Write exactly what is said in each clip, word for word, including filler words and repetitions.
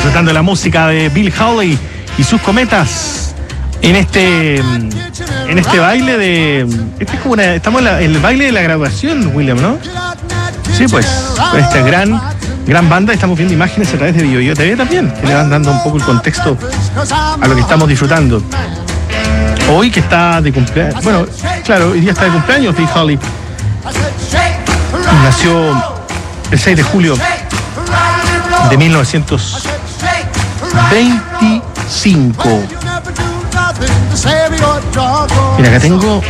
disfrutando de la música de Bill Haley y sus cometas en este en este baile de este es como una, estamos en, la, en el baile de la graduación, William, ¿no? Sí, pues con esta gran gran banda estamos viendo imágenes a través de BioBio T V también, que le van dando un poco el contexto a lo que estamos disfrutando. Hoy que está de cumpleaños, bueno, claro, hoy día está de cumpleaños Bill Haley. Nació el seis de julio de mil novecientos veinticinco. Mira, acá tengo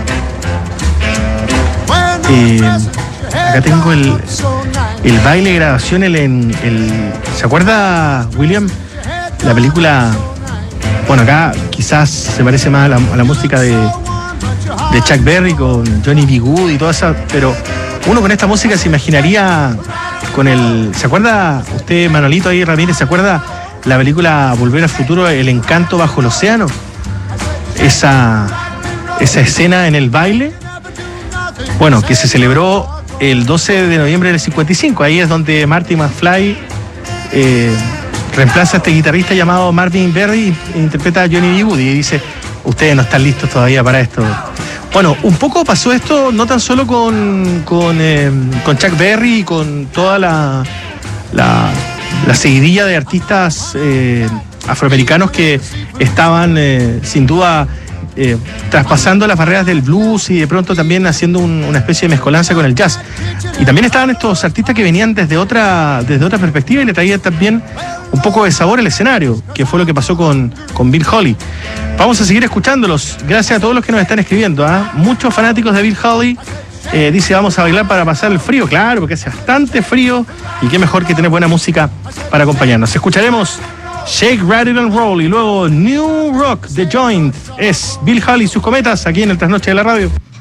eh, acá tengo el el baile de grabación, el, el, el ¿se acuerda, William? La película, bueno, acá quizás se parece más a la, a la música de, de Chuck Berry con Johnny B. Good y toda esa, pero uno con esta música se imaginaría con el, ¿se acuerda usted, Manolito ahí Ramírez, se acuerda la película Volver al Futuro, El Encanto bajo el océano? Esa, esa escena en el baile, bueno, que se celebró el doce de noviembre del cincuenta y cinco, ahí es donde Marty McFly eh, reemplaza a este guitarrista llamado Marvin Berry e interpreta a Johnny B. Good y dice, ustedes no están listos todavía para esto. Bueno, un poco pasó esto no tan solo con, con, eh, con Chuck Berry y con toda la, la, la seguidilla de artistas eh, afroamericanos que estaban eh, sin duda eh, traspasando las barreras del blues y de pronto también haciendo un, una especie de mezcolanza con el jazz. Y también estaban estos artistas que venían desde otra, desde otra perspectiva y le traían también un poco de sabor al escenario, que fue lo que pasó con, con Bill Haley. Vamos a seguir escuchándolos. Gracias a todos los que nos están escribiendo, ¿eh? Muchos fanáticos de Bill Haley. Eh, dice, vamos a bailar para pasar el frío. Claro, porque hace bastante frío y qué mejor que tener buena música para acompañarnos. Escucharemos Shake, Rattle and Roll y luego New Rock, The Joint. Es Bill Haley y sus cometas aquí en el Trasnoche de la Radio.